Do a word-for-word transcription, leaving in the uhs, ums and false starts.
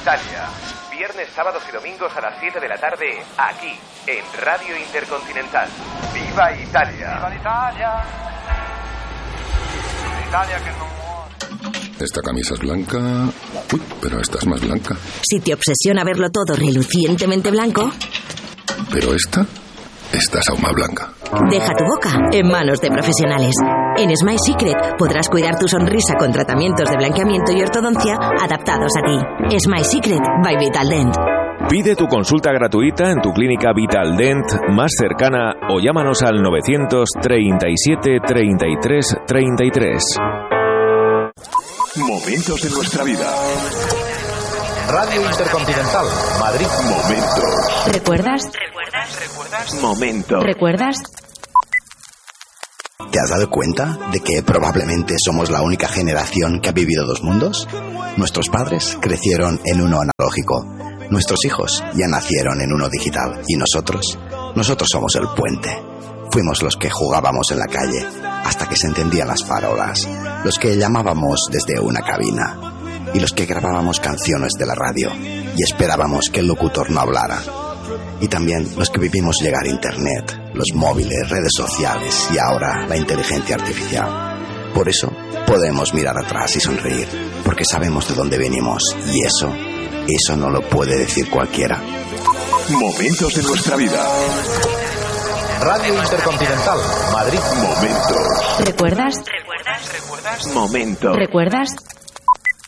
Italia. Viernes, sábados y domingos a las siete de la tarde, aquí, en Radio Intercontinental. ¡Viva Italia! ¡Viva Italia! Italia que no muere. Esta camisa es blanca. Uy, pero esta es más blanca. Si te obsesiona verlo todo relucientemente blanco... Pero esta... esta es aún más blanca. Deja tu boca en manos de profesionales. En Smile Secret podrás cuidar tu sonrisa con tratamientos de blanqueamiento y ortodoncia adaptados a ti. Smile Secret by Vitaldent. Pide tu consulta gratuita en tu clínica Vitaldent más cercana o llámanos al novecientos treinta y siete treinta y tres treinta y tres. Momentos de nuestra vida. Radio Intercontinental, Madrid. Momentos. ¿Recuerdas? ¿Recuerdas? ¿Recuerdas? Momentos. ¿Recuerdas? ¿Te has dado cuenta de que probablemente somos la única generación que ha vivido dos mundos? Nuestros padres crecieron en uno analógico. Nuestros hijos ya nacieron en uno digital. ¿Y nosotros? Nosotros somos el puente. Fuimos los que jugábamos en la calle hasta que se encendían las farolas, los que llamábamos desde una cabina y los que grabábamos canciones de la radio y esperábamos que el locutor no hablara. Y también los que vivimos llegar a internet, los móviles, redes sociales y ahora la inteligencia artificial. Por eso podemos mirar atrás y sonreír, porque sabemos de dónde venimos y eso, eso no lo puede decir cualquiera. Momentos de nuestra vida. Radio Intercontinental, Madrid. Momentos. ¿Recuerdas? ¿Recuerdas? ¿Recuerdas? Momentos. ¿Recuerdas?